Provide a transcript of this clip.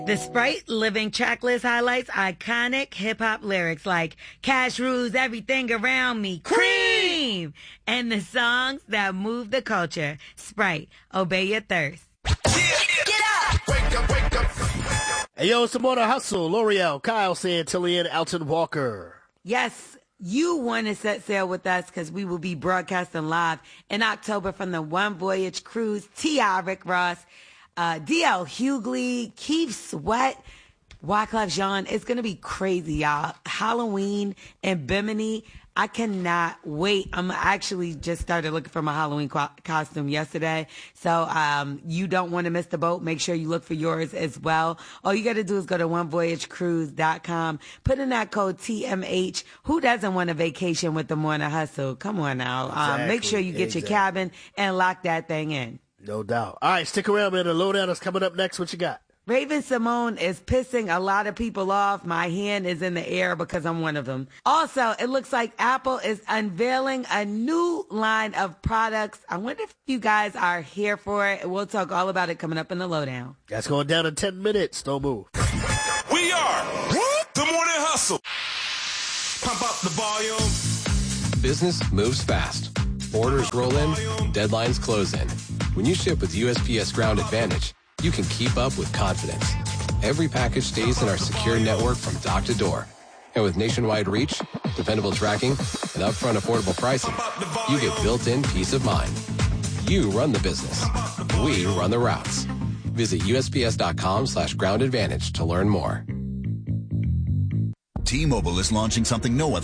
The Sprite Living Tracklist highlights iconic hip-hop lyrics like Cash rules everything around me, cream! And the songs that move the culture. Sprite, obey your thirst. Get up! Wake up, wake up. Hey, yo, it's the Morning Hustle. L'Oreal, Kyle Santillian, Alton Walker. Yes, you want to set sail with us because we will be broadcasting live in October from the One Voyage Cruise. T.I., Rick Ross, D.L. Hughley, Keith Sweat, Wyclef Jean. It's going to be crazy, y'all. Halloween in Bimini. I cannot wait. I'm actually just started looking for my Halloween costume yesterday. So you don't want to miss the boat. Make sure you look for yours as well. All you got to do is go to onevoyagecruise.com. Put in that code TMH. Who doesn't want a vacation with the Morning Hustle? Come on now. Exactly. Make sure you get your cabin and lock that thing in. No doubt. All right, stick around, man. The lowdown is coming up next. What you got? Raven-Symoné is pissing a lot of people off. My hand is in the air because I'm one of them. Also, it looks like Apple is unveiling a new line of products. I wonder if you guys are here for it. We'll talk all about it coming up in the lowdown. That's going down in 10 minutes. Don't move. We are the Morning Hustle. Pump up the volume. Business moves fast. Orders roll in, deadlines close in. When you ship with USPS Ground Advantage, you can keep up with confidence. Every package stays in our secure network from dock to door. And with nationwide reach, dependable tracking, and upfront affordable pricing, you get built-in peace of mind. You run the business. We run the routes. Visit USPS.com/groundadvantage to learn more. T-Mobile is launching something no other